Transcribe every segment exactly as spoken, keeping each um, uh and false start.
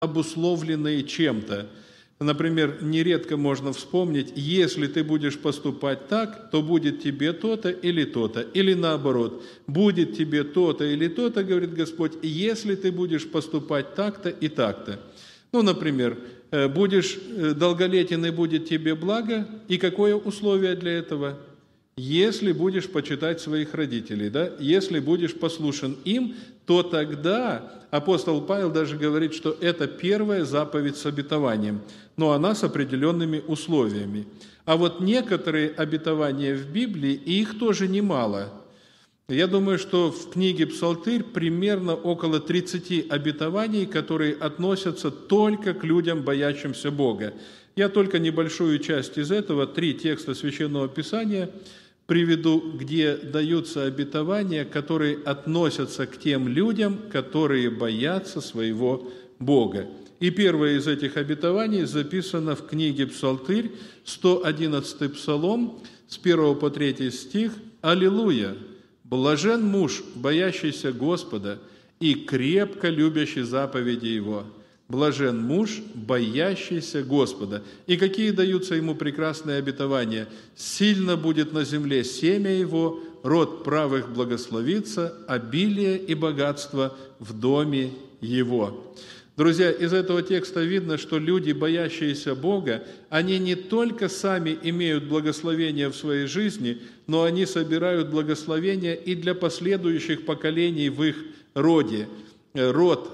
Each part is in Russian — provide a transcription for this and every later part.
обусловленные чем-то. Например, нередко можно вспомнить, если ты будешь поступать так, то будет тебе то-то или то-то. Или наоборот, будет тебе то-то или то-то, говорит Господь, если ты будешь поступать так-то и так-то. Ну, например, будешь долголетен и будет тебе благо, и какое условие для этого? Если будешь почитать своих родителей, да? Если будешь послушен им, то тогда апостол Павел даже говорит, что это первая заповедь с обетованием, но она с определенными условиями. А вот некоторые обетования в Библии, и их тоже немало. Я думаю, что в книге «Псалтырь» примерно около тридцати обетований, которые относятся только к людям, боящимся Бога. Я только небольшую часть из этого, три текста Священного Писания, приведу, где даются обетования, которые относятся к тем людям, которые боятся своего Бога. И первое из этих обетований записано в книге «Псалтырь», сто одиннадцатый Псалом, с первого по третий стих. «Аллилуйя! Блажен муж, боящийся Господа и крепко любящий заповеди Его». Блажен муж, боящийся Господа. И какие даются ему прекрасные обетования? «Сильно будет на земле семя его, род правых благословится, обилие и богатство в доме его». Друзья, из этого текста видно, что люди, боящиеся Бога, они не только сами имеют благословение в своей жизни, но они собирают благословение и для последующих поколений в их роде. Род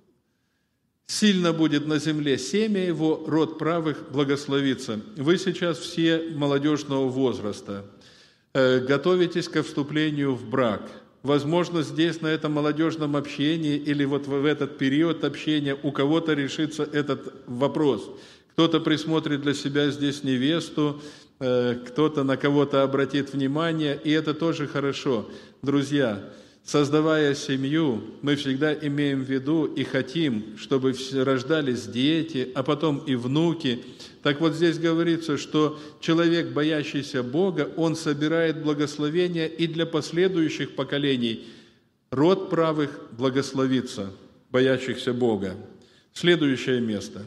«Сильно будет на земле семя его, род правых благословится». Вы сейчас все молодежного возраста, готовитесь ко вступлению в брак. Возможно, здесь, на этом молодежном общении, или вот в этот период общения у кого-то решится этот вопрос. Кто-то присмотрит для себя здесь невесту, кто-то на кого-то обратит внимание, и это тоже хорошо. Друзья, создавая семью, мы всегда имеем в виду и хотим, чтобы рождались дети, а потом и внуки. Так вот здесь говорится, что человек, боящийся Бога, он собирает благословения и для последующих поколений. Род правых благословится, боящихся Бога. Следующее место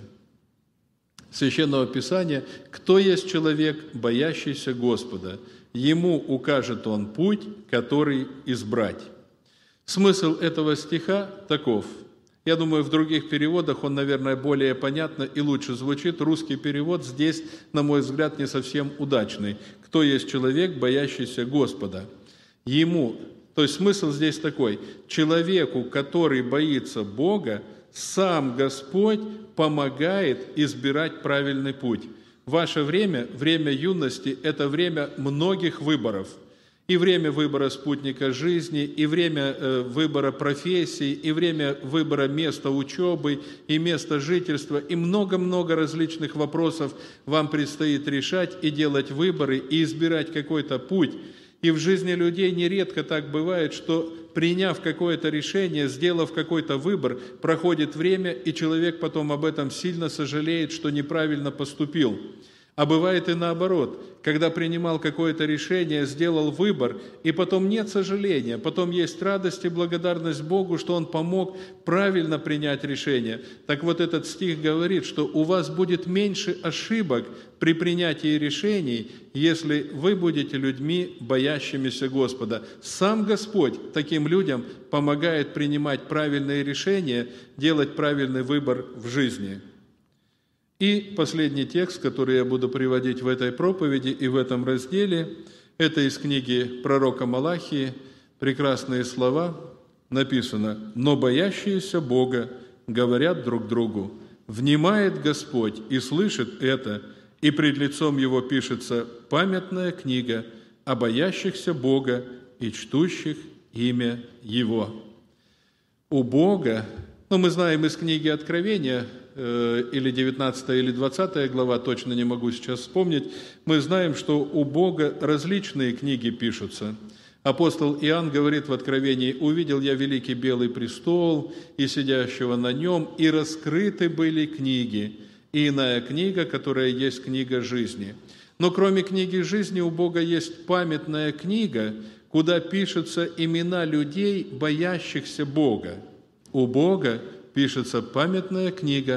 Священного Писания. «Кто есть человек, боящийся Господа? Ему укажет Он путь, который избрать». Смысл этого стиха таков. Я думаю, в других переводах он, наверное, более понятно и лучше звучит. Русский перевод здесь, на мой взгляд, не совсем удачный. «Кто есть человек, боящийся Господа?» Ему, то есть смысл здесь такой. Человеку, который боится Бога, сам Господь помогает избирать правильный путь. Ваше время, время юности – это время многих выборов. И время выбора спутника жизни, и время э, выбора профессии, и время выбора места учебы, и места жительства, и много-много различных вопросов вам предстоит решать и делать выборы, и избирать какой-то путь. И в жизни людей нередко так бывает, что, приняв какое-то решение, сделав какой-то выбор, проходит время, и человек потом об этом сильно сожалеет, что неправильно поступил. А бывает и наоборот, когда принимал какое-то решение, сделал выбор, и потом нет сожаления, потом есть радость и благодарность Богу, что Он помог правильно принять решение. Так вот этот стих говорит, что у вас будет меньше ошибок при принятии решений, если вы будете людьми, боящимися Господа. Сам Господь таким людям помогает принимать правильные решения, делать правильный выбор в жизни. И последний текст, который я буду приводить в этой проповеди и в этом разделе, это из книги пророка Малахии, прекрасные слова, написано: «Но боящиеся Бога говорят друг другу, внимает Господь и слышит это, и пред лицом Его пишется памятная книга о боящихся Бога и чтущих имя Его». У Бога, ну, мы знаем из книги Откровения, или девятнадцатая, или двадцатая глава, точно не могу сейчас вспомнить, мы знаем, что у Бога различные книги пишутся. Апостол Иоанн говорит в Откровении: «Увидел я великий белый престол, и сидящего на нем, и раскрыты были книги, и иная книга, которая есть книга жизни». Но кроме книги жизни у Бога есть памятная книга, куда пишутся имена людей, боящихся Бога. У Бога пишется памятная книга